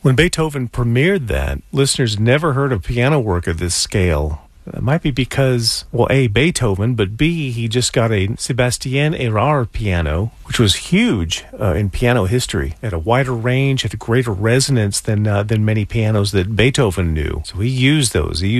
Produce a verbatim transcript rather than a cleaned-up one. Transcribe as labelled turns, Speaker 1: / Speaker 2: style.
Speaker 1: When Beethoven premiered that, listeners never heard of piano work of this scale. It might be because, well, A, Beethoven, but B, he just got a Sebastian Erard piano, which was huge uh, in piano history. It had a wider range, had a greater resonance than uh, than many pianos that Beethoven knew. So he used those. He